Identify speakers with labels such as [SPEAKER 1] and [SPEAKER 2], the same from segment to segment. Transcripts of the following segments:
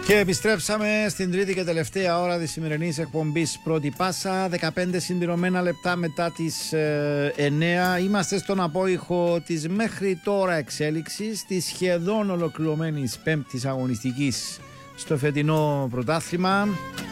[SPEAKER 1] Και επιστρέψαμε στην τρίτη και τελευταία ώρα της σημερινής εκπομπής Πρώτη Πάσα, 15 συμπληρωμένα λεπτά μετά τις 9. Είμαστε στον απόϊχο της μέχρι τώρα εξέλιξης της σχεδόν ολοκληρωμένης πέμπτης αγωνιστικής στο φετινό πρωτάθλημα.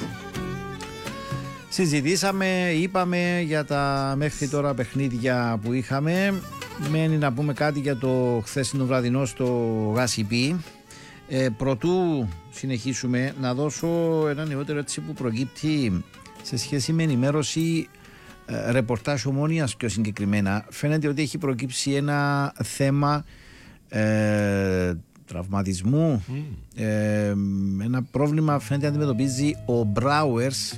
[SPEAKER 1] Συζητήσαμε, είπαμε για τα μέχρι τώρα παιχνίδια που είχαμε. Μένει να πούμε κάτι για το χθεσινό βραδινό στο ΓΑΣΥΠΗ. Προτού συνεχίσουμε, να δώσω ένα νεότερο έτσι που προκύπτει σε σχέση με ενημέρωση ρεπορτάζ Ομόνοιας. Πιο συγκεκριμένα φαίνεται ότι έχει προκύψει ένα θέμα τραυματισμού, ένα πρόβλημα φαίνεται να αντιμετωπίζει ο Μπράουερς,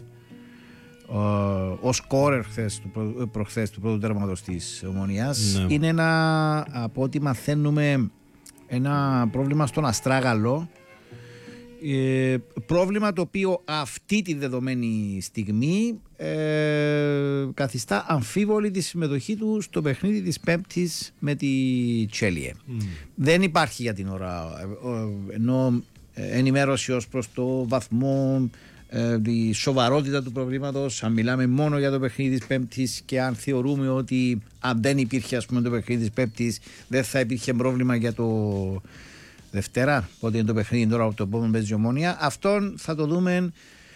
[SPEAKER 1] ο σκόρερ προχθές του πρώτου τέρματος της Ομονίας. Ναι. Είναι ένα, από ό,τι μαθαίνουμε, ένα πρόβλημα στον αστράγαλο, πρόβλημα το οποίο αυτή τη δεδομένη στιγμή καθιστά αμφίβολη τη συμμετοχή του στο παιχνίδι της Πέμπτης με τη Τσέλιε. Δεν υπάρχει για την ώρα ενώ ενημέρωση ως προς το βαθμό, τη σοβαρότητα του προβλήματος. Αν μιλάμε μόνο για το παιχνίδι της Πέμπτης και αν θεωρούμε ότι αν δεν υπήρχε, ας πούμε, το παιχνίδι της Πέμπτης, δεν θα υπήρχε πρόβλημα για το Δευτέρα, πότε είναι το παιχνίδι τώρα από το επόμενο παίζει Ομόνια. Αυτόν θα το δούμε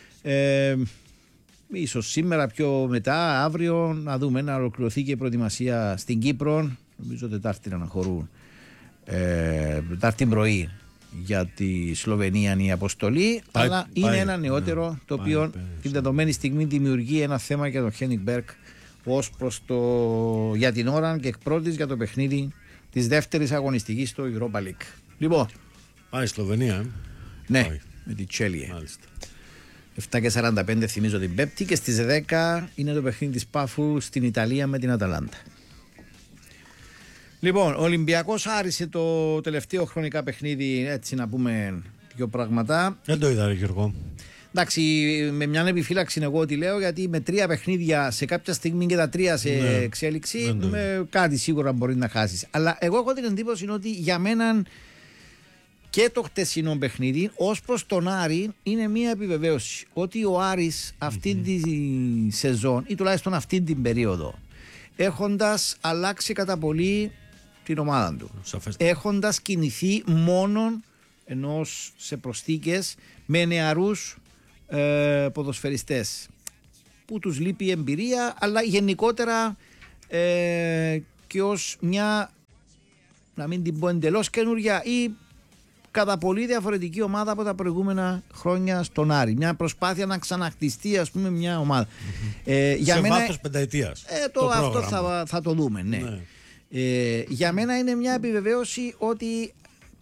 [SPEAKER 1] ίσως σήμερα, πιο μετά, αύριο, να δούμε να ολοκληρωθεί και η προετοιμασία στην Κύπρο. Νομίζω Τετάρτη να αναχωρούν, Τετάρτη πρωί για τη Σλοβενία η αποστολή, αλλά είναι ένα νεότερο το οποίο την δεδομένη στιγμή δημιουργεί ένα θέμα για τον Χένικ Μπέρκ ως προς το για την ώρα και εκ πρώτης για το παιχνίδι της δεύτερης αγωνιστικής στο Europa League. Λοιπόν,
[SPEAKER 2] πάει η Σλοβενία.
[SPEAKER 1] Ναι, πάει με τη Τσέλιε. 7:45 θυμίζω την Πέμπτη, και στις 10 είναι το παιχνίδι της Πάφου στην Ιταλία με την Αταλάντα. Λοιπόν, ο Ολυμπιακός άρισε το τελευταίο χρονικά παιχνίδι, έτσι να πούμε δύο πράγματα.
[SPEAKER 2] Δεν το είδα, Γιώργο.
[SPEAKER 1] Εντάξει, με μια επιφύλαξη εγώ τι λέω, γιατί με 3 παιχνίδια σε κάποια στιγμή και τα 3 σε εξέλιξη, κάτι σίγουρα μπορεί να χάσεις. Αλλά εγώ έχω την εντύπωση ότι για μένα και το χτεσινό παιχνίδι ως προς τον Άρη είναι μια επιβεβαίωση ότι ο Άρης αυτή τη σεζόν ή τουλάχιστον αυτή την περίοδο, έχοντας αλλάξει κατά πολύ την ομάδα του, έχοντας κινηθεί μόνον ενός σε προσθήκες με νεαρούς ποδοσφαιριστές που τους λείπει η εμπειρία, αλλά γενικότερα και ως μια, να μην την πω εντελώς καινούρια ή κατά πολύ διαφορετική ομάδα από τα προηγούμενα χρόνια στον Άρη. Μια προσπάθεια να ξαναχτιστεί, ας πούμε, μια ομάδα.
[SPEAKER 2] Για σε βάθος πενταετίας.
[SPEAKER 1] Αυτό θα το δούμε, ναι. Για μένα είναι μια επιβεβαίωση ότι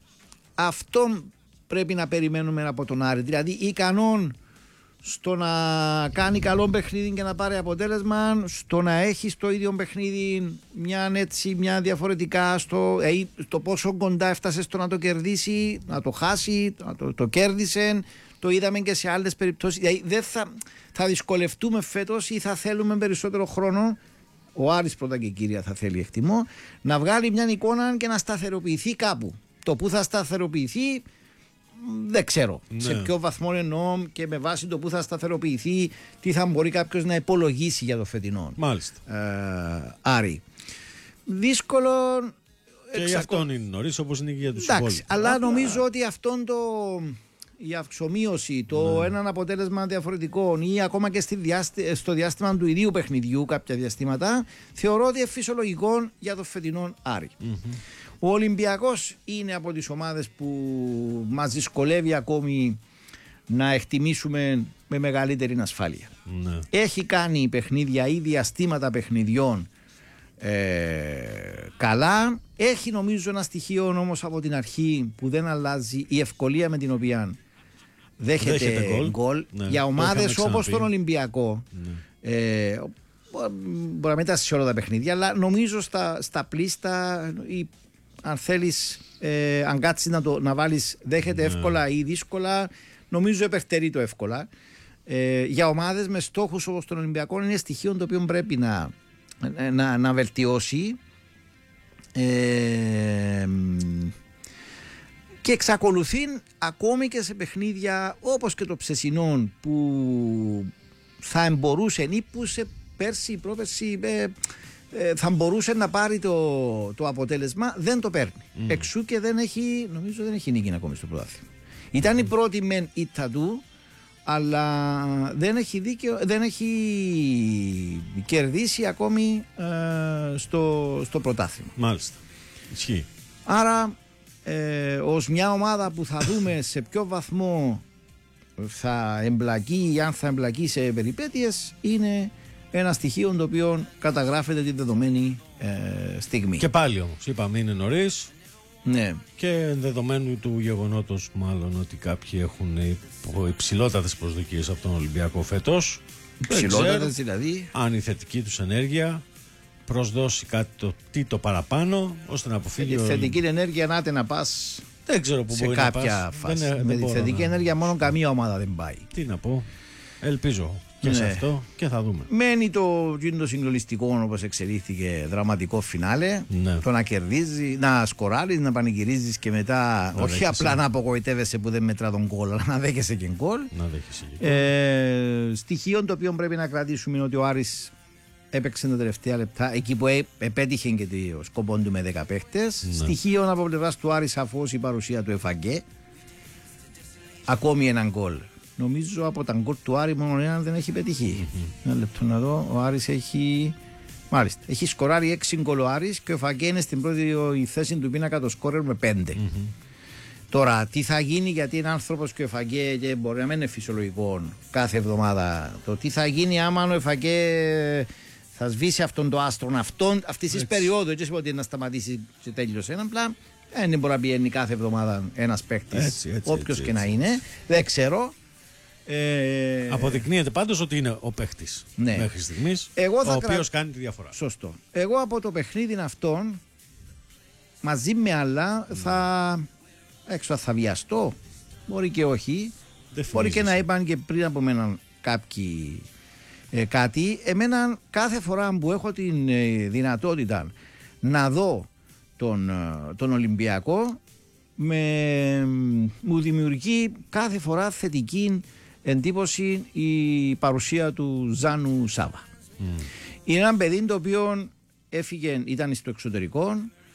[SPEAKER 1] αυτό πρέπει να περιμένουμε από τον Άρη. Δηλαδή ικανόν στο να κάνει καλό παιχνίδι και να πάρει αποτέλεσμα, στο να έχει στο ίδιο παιχνίδι μια διαφορετικά στο πόσο κοντά έφτασε στο να το κερδίσει, να το χάσει, το κέρδισε. Το είδαμε και σε άλλες περιπτώσεις. Δηλαδή δεν θα δυσκολευτούμε φέτος ή θα θέλουμε περισσότερο χρόνο. Ο Άρης πρώτα και κύρια θα θέλει, εκτιμώ, να βγάλει μια εικόνα και να σταθεροποιηθεί κάπου. Το που θα σταθεροποιηθεί δεν ξέρω. Ναι. Σε ποιο βαθμό εννοώ και με βάση το που θα σταθεροποιηθεί, τι θα μπορεί κάποιος να υπολογίσει για το φετινό.
[SPEAKER 2] Μάλιστα.
[SPEAKER 1] Άρη. Δύσκολο.
[SPEAKER 2] Και γι' αυτόν είναι νωρίς, όπως είναι και για τους υπόλοιπους.
[SPEAKER 1] Αλλά νομίζω ότι αυτόν η αυξομοίωση, έναν αποτέλεσμα διαφορετικό ή ακόμα και στο διάστημα του ιδίου παιχνιδιού, κάποια διαστήματα, θεωρώ ότι είναι φυσιολογικό για το φετινό Άρη. Ο Ολυμπιακός είναι από τις ομάδες που μας δυσκολεύει ακόμη να εκτιμήσουμε με μεγαλύτερη ασφάλεια. Ναι. Έχει κάνει παιχνίδια ή διαστήματα παιχνιδιών καλά. Έχει νομίζω ένα στοιχείο όμως από την αρχή που δεν αλλάζει, η ευκολία με την οποία δέχεται γκολ. Ναι. Για ομάδες όπως τον Ολυμπιακό. Ναι. Μπορεί να μην σε όλα τα παιχνίδια, αλλά νομίζω στα πλήστα, αν θέλεις, αν κάτσεις να βάλεις, δέχεται εύκολα ή δύσκολα. Νομίζω επευτερεί το εύκολα. Για ομάδες με στόχους όπως τον Ολυμπιακό είναι στοιχείο το οποίο πρέπει να βελτιώσει. Και εξακολουθεί ακόμη και σε παιχνίδια όπως και το ψεσινό που θα μπορούσε ή που σε πέρσι, πρόπερσι θα μπορούσε να πάρει το αποτέλεσμα, δεν το παίρνει. Εξού και νομίζω δεν έχει νίκη ακόμη στο πρωτάθλημα. Ήταν η πρώτη μεν ήττα του, αλλά δεν έχει κερδίσει ακόμη στο πρωτάθλημα.
[SPEAKER 2] Μάλιστα. Ισχύει.
[SPEAKER 1] Άρα ως μια ομάδα που θα δούμε σε ποιο βαθμό θα εμπλακεί ή αν θα εμπλακεί σε περιπέτειες, είναι ένα στοιχείο το οποίο καταγράφεται τη δεδομένη στιγμή.
[SPEAKER 2] Και πάλι όμως είπαμε είναι νωρίς.
[SPEAKER 1] Ναι.
[SPEAKER 2] Και δεδομένου του γεγονότος μάλλον ότι κάποιοι έχουν υψηλότατες προσδοκίες από τον Ολυμπιακό φέτος.
[SPEAKER 1] Υψηλότατες δηλαδή.
[SPEAKER 2] Αν η θετική τους ενέργεια προσδώσει κάτι το παραπάνω ώστε να αποφύγει.
[SPEAKER 1] Η θετική ενέργεια να πας.
[SPEAKER 2] Δεν ξέρω που
[SPEAKER 1] σε
[SPEAKER 2] μπορεί
[SPEAKER 1] κάποια
[SPEAKER 2] να πας.
[SPEAKER 1] φάση. Με τη θετική ενέργεια μόνο καμία ομάδα δεν πάει.
[SPEAKER 2] Τι να πω. Ελπίζω και σε αυτό και θα δούμε.
[SPEAKER 1] Μένει το συγκλονιστικό όπως εξελίχθηκε δραματικό φινάλε.
[SPEAKER 2] Ναι.
[SPEAKER 1] Το να κερδίζει, να σκοράρεις, να πανηγυρίζεις και μετά
[SPEAKER 2] να
[SPEAKER 1] όχι
[SPEAKER 2] δέχεσαι.
[SPEAKER 1] απλά να απογοητεύεσαι που δεν μετρά τον γκολ, αλλά να δέχεσαι και γκολ. Στοιχείο το οποίο πρέπει να κρατήσουμε είναι ότι ο Άρης έπαιξε τα τελευταία λεπτά εκεί που επέτυχε και το σκοπό του με 10 παίχτες.
[SPEAKER 2] Ναι.
[SPEAKER 1] Στοιχείο από πλευράς του Άρης σαφώς η παρουσία του Εφαγκέ. Ακόμη έναν γκολ. Νομίζω από τα γκολ του Άρη μόνο έναν δεν έχει πετύχει. Ένα λεπτό να δω. Ο Άρης έχει. Μάλιστα. Έχει σκοράρει 6 γκολ ο Άρης και ο Εφαγκέ είναι στην πρώτη θέση του πίνακα το σκόρερ με 5. Τώρα, τι θα γίνει, γιατί είναι άνθρωπος και ο Εφαγκέ και μπορεί να μην είναι φυσιολογικό κάθε εβδομάδα. Το τι θα γίνει άμα ο Εφαγκέ θα σβήσει αυτόν το άστρο αυτή τη περίοδου. Έτσι ότι να σταματήσει και τέλειωσε ένα απλά. Δεν μπορεί να πηγαίνει κάθε εβδομάδα ένας παίκτης, όποιος και να είναι. Δεν ξέρω.
[SPEAKER 2] Αποδεικνύεται πάντως ότι είναι ο παίκτης μέχρι στιγμής, ο οποίος κάνει τη διαφορά.
[SPEAKER 1] Σωστό. Εγώ από το παιχνίδι αυτόν, μαζί με άλλα, θα βιαστώ. Μπορεί και όχι. Μπορεί και να είπαν και πριν από μένα κάποιοι κάτι. Εμένα κάθε φορά που έχω την δυνατότητα να δω τον Ολυμπιακό, μου δημιουργεί κάθε φορά θετική εντύπωση η παρουσία του Ζάνου Σάβα. Είναι ένα παιδί το οποίο έφυγε, ήταν στο εξωτερικό,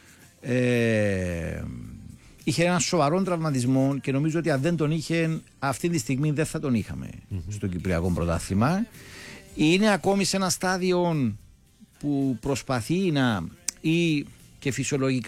[SPEAKER 1] είχε έναν σοβαρό τραυματισμό και νομίζω ότι αν δεν τον είχε αυτή τη στιγμή δεν θα τον είχαμε στο Κυπριακό Πρωτάθλημα. Είναι ακόμη σε ένα στάδιο που προσπαθεί ή και φυσιολογικά